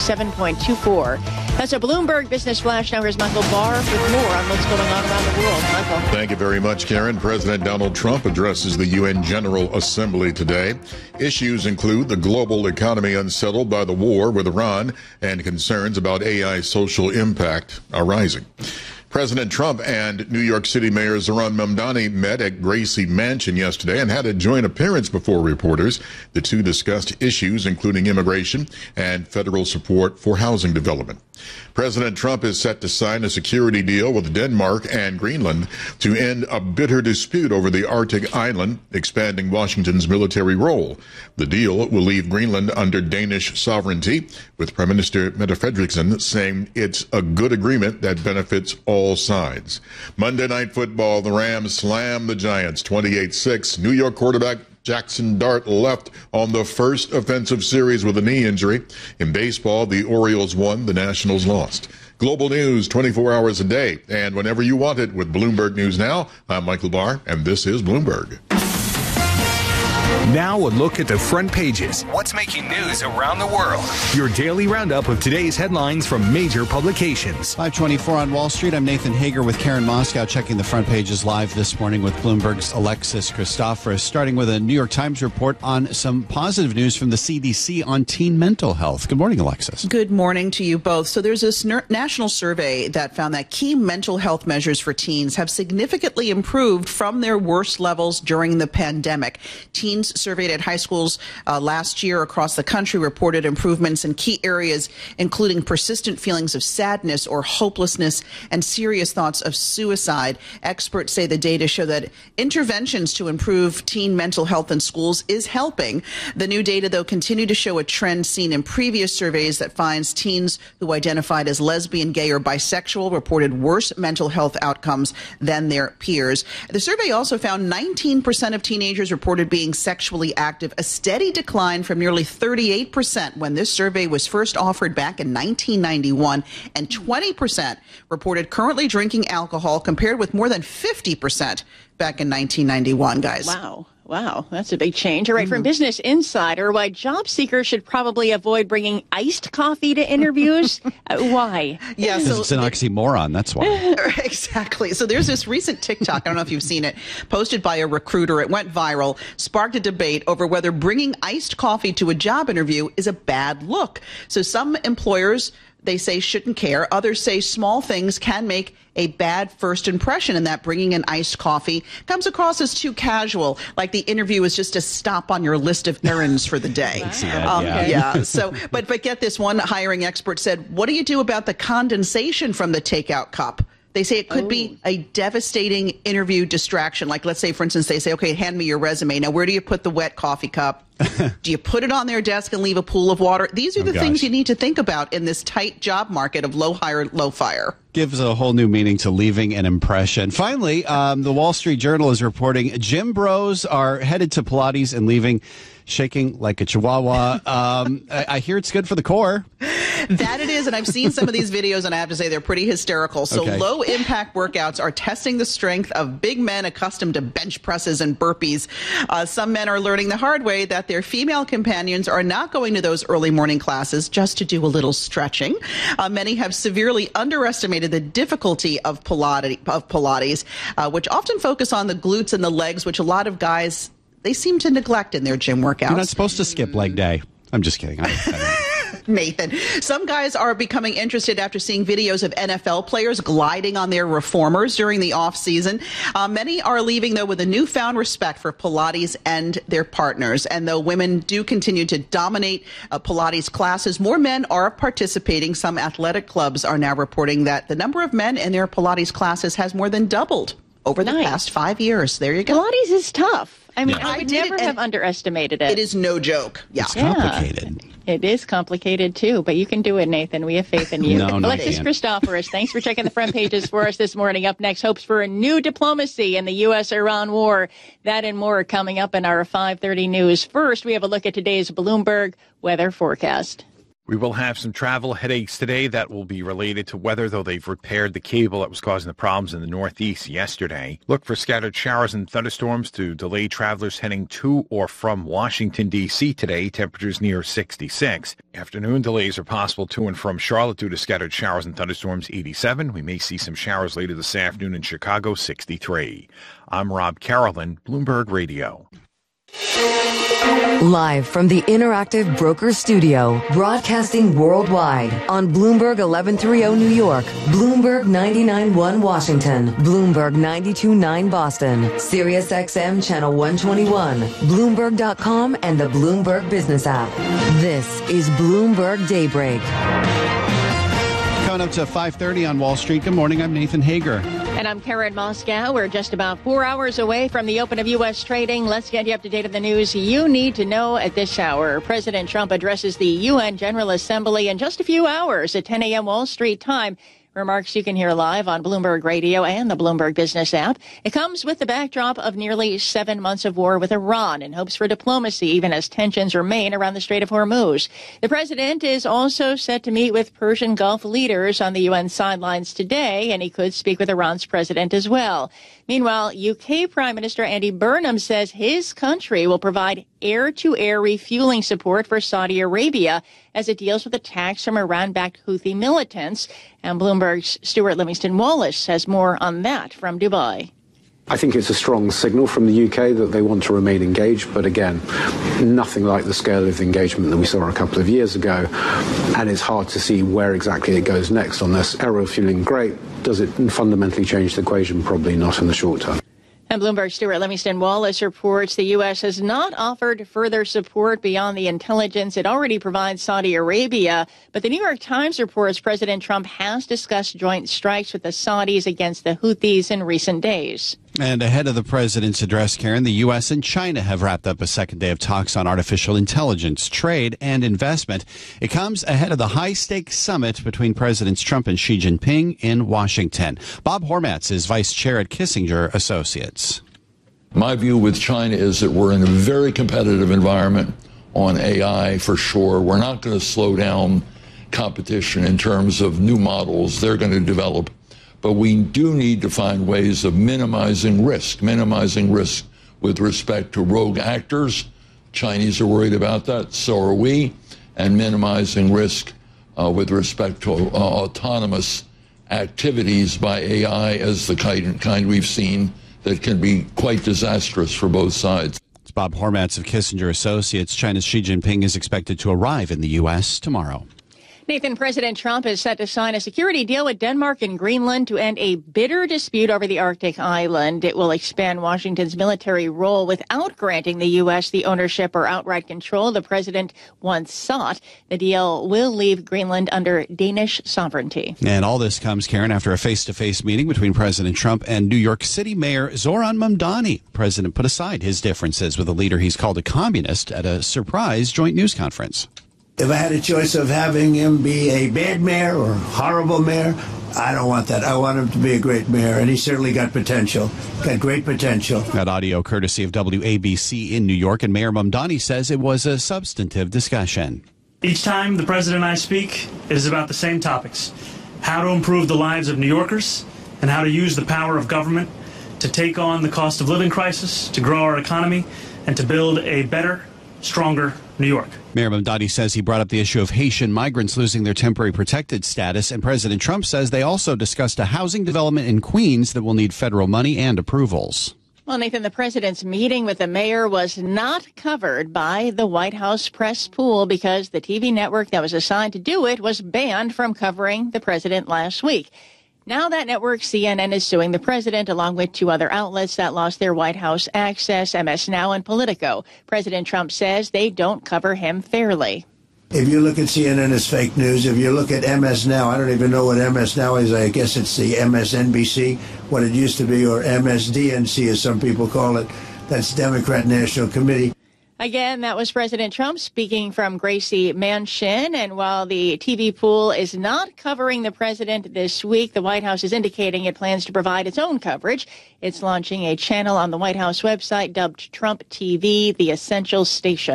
87.24. That's a Bloomberg Business Flash. Now here's Michael Barr with more on what's going on around the world. Michael. Thank you very much, Karen. President Donald Trump addresses the UN General Assembly today. Issues include the global economy unsettled by the war with Iran and concerns about AI social impact are rising. President Trump and New York City Mayor Zohran Mamdani met at Gracie Mansion yesterday and had a joint appearance before reporters. The two discussed issues including immigration and federal support for housing development. President Trump is set to sign a security deal with Denmark and Greenland to end a bitter dispute over the Arctic island, expanding Washington's military role. The deal will leave Greenland under Danish sovereignty, with Prime Minister Mette Frederiksen saying it's a good agreement that benefits all sides. Monday Night Football, the Rams slam the Giants 28-6. New York quarterback Jackson Dart left on the first offensive series with a knee injury. In baseball, the Orioles won, the Nationals lost. Global news 24 hours a day and whenever you want it with Bloomberg News Now. I'm Michael Barr, and this is Bloomberg. Now a look at the front pages. What's making news around the world? Your daily roundup of today's headlines from major publications. 524 on Wall Street. I'm Nathan Hager with Karen Moscow, checking the front pages live this morning with Bloomberg's Alexis Christoforous. Starting with a New York Times report on some positive news from the CDC on teen mental health. Good morning, Alexis. Good morning to you both. So there's this national survey that found that key mental health measures for teens have significantly improved from their worst levels during the pandemic. Teens surveyed at high schools last year across the country reported improvements in key areas, including persistent feelings of sadness or hopelessness and serious thoughts of suicide. Experts say the data show that interventions to improve teen mental health in schools is helping. The new data, though, continue to show a trend seen in previous surveys that finds teens who identified as lesbian, gay, or bisexual reported worse mental health outcomes than their peers. The survey also found 19% of teenagers reported being sexually active, a steady decline from nearly 38% when this survey was first offered back in 1991, and 20% reported currently drinking alcohol, compared with more than 50% back in 1991, guys. Wow, that's a big change. All right, from Business Insider, why job seekers should probably avoid bringing iced coffee to interviews. Why? Yeah, so it's an oxymoron, that's why. Exactly. So there's this recent TikTok, I don't know if you've seen it, posted by a recruiter. It went viral, sparked a debate over whether bringing iced coffee to a job interview is a bad look. So some employers, they say, shouldn't care. Others say small things can make a bad first impression, and that bringing an iced coffee comes across as too casual, like the interview is just a stop on your list of errands for the day. Yeah. So, but get this, one hiring expert said, what do you do about the condensation from the takeout cup? They say it could be a devastating interview distraction. Like, let's say, for instance, they say, okay, hand me your resume. Now, where do you put the wet coffee cup? Do you put it on their desk and leave a pool of water? These are the things you need to think about in this tight job market of low hire, low fire. Gives a whole new meaning to leaving an impression. Finally, the Wall Street Journal is reporting gym bros are headed to Pilates and leaving shaking like a chihuahua. I hear it's good for the core. That it is, and I've seen some of these videos, and I have to say they're pretty hysterical. So low-impact workouts are testing the strength of big men accustomed to bench presses and burpees. Some men are learning the hard way that their female companions are not going to those early morning classes just to do a little stretching. Many have severely underestimated the difficulty of Pilates, which often focus on the glutes and the legs, which a lot of guys, they seem to neglect in their gym workouts. You're not supposed to skip leg day. I'm just kidding. Nathan, some guys are becoming interested after seeing videos of NFL players gliding on their reformers during the off season. Many are leaving, though, with a newfound respect for Pilates and their partners. And though women do continue to dominate Pilates classes, more men are participating. Some athletic clubs are now reporting that the number of men in their Pilates classes has more than doubled over the past 5 years. There you go. Pilates is tough. I mean, I would never have underestimated it. It is no joke. Yeah. It's complicated. It is complicated, too, but you can do it, Nathan. We have faith in you. No, Alexis Christoforous, thanks for checking the front pages for us this morning. Up next, hopes for a new diplomacy in the U.S.-Iran war. That and more coming up in our 5:30 news. First, we have a look at today's Bloomberg weather forecast. We will have some travel headaches today that will be related to weather, though they've repaired the cable that was causing the problems in the Northeast yesterday. Look for scattered showers and thunderstorms to delay travelers heading to or from Washington, D.C. today. Temperatures near 66. Afternoon delays are possible to and from Charlotte due to scattered showers and thunderstorms, 87. We may see some showers later this afternoon in Chicago, 63. I'm Rob Carolyn, Bloomberg Radio. Live from the Interactive Broker Studio, broadcasting worldwide on Bloomberg 1130 New York, Bloomberg 99.1 Washington, Bloomberg 92.9 Boston, Sirius XM Channel 121, Bloomberg.com and the Bloomberg Business app. This is Bloomberg Daybreak. Coming up to 5:30 on Wall Street. Good morning. I'm Nathan Hager. And I'm Karen Moscow. We're just about 4 hours away from the open of U.S. trading. Let's get you up to date on the news you need to know at this hour. President Trump addresses the UN General Assembly in just a few hours at 10 a.m. Wall Street time. Remarks you can hear live on Bloomberg Radio and the Bloomberg Business app. It comes with the backdrop of nearly 7 months of war with Iran and hopes for diplomacy, even as tensions remain around the Strait of Hormuz. The president is also set to meet with Persian Gulf leaders on the UN sidelines today, and he could speak with Iran's president as well. Meanwhile, UK Prime Minister Andy Burnham says his country will provide air-to-air refueling support for Saudi Arabia as it deals with attacks from Iran-backed Houthi militants. And Bloomberg's Stuart Livingston-Wallace has more on that from Dubai. I think it's a strong signal from the UK that they want to remain engaged, but again, nothing like the scale of the engagement that we saw a couple of years ago, and it's hard to see where exactly it goes next on this. Air refueling, great. Does it fundamentally change the equation? Probably not in the short term. And Bloomberg's Stuart Livingston-Wallace reports the U.S. has not offered further support beyond the intelligence it already provides Saudi Arabia. But the New York Times reports President Trump has discussed joint strikes with the Saudis against the Houthis in recent days. And ahead of the president's address, Karen, the U.S. and China have wrapped up a second day of talks on artificial intelligence, trade, and investment. It comes ahead of the high-stakes summit between Presidents Trump and Xi Jinping in Washington. Bob Hormats is vice chair at Kissinger Associates. My view with China is that we're in a very competitive environment on AI for sure. We're not going to slow down competition in terms of new models they're going to develop. But we do need to find ways of minimizing risk with respect to rogue actors. Chinese are worried about that, so are we, and minimizing risk with respect to autonomous activities by AI as the kind we've seen that can be quite disastrous for both sides. It's Bob Hormats of Kissinger Associates. China's Xi Jinping is expected to arrive in the U.S. tomorrow. Nathan, President Trump is set to sign a security deal with Denmark and Greenland to end a bitter dispute over the Arctic island. It will expand Washington's military role without granting the U.S. the ownership or outright control the president once sought. The deal will leave Greenland under Danish sovereignty. And all this comes, Karen, after a face-to-face meeting between President Trump and New York City Mayor Zoran Mamdani. The president put aside his differences with a leader he's called a communist at a surprise joint news conference. If I had a choice of having him be a bad mayor or a horrible mayor, I don't want that. I want him to be a great mayor, and he certainly got potential, got great potential. That audio courtesy of WABC in New York, and Mayor Mamdani says it was a substantive discussion. Each time the president and I speak, it is about the same topics: how to improve the lives of New Yorkers and how to use the power of government to take on the cost of living crisis, to grow our economy, and to build a better, stronger New York. Mayor Mamdani says he brought up the issue of Haitian migrants losing their temporary protected status, and President Trump says they also discussed a housing development in Queens that will need federal money and approvals. Well, Nathan, the president's meeting with the mayor was not covered by the White House press pool because the TV network that was assigned to do it was banned from covering the president last week. Now that network, CNN, is suing the president along with two other outlets that lost their White House access, MS Now and Politico. President Trump says they don't cover him fairly. If you look at CNN as fake news, if you look at MS Now, I don't even know what MS Now is. I guess it's the MSNBC, what it used to be, or MSDNC as some people call it. That's Democrat National Committee. Again, that was President Trump speaking from Gracie Mansion. And while the TV pool is not covering the president this week, the White House is indicating it plans to provide its own coverage. It's launching a channel on the White House website dubbed Trump TV, the Essential Station.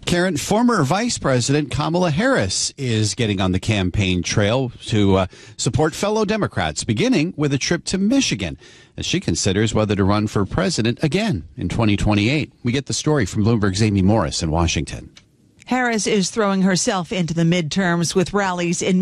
Karen, former Vice President Kamala Harris is getting on the campaign trail to support fellow Democrats, beginning with a trip to Michigan as she considers whether to run for president again in 2028. We get the story from Bloomberg's Amy Morris in Washington. Harris is throwing herself into the midterms with rallies in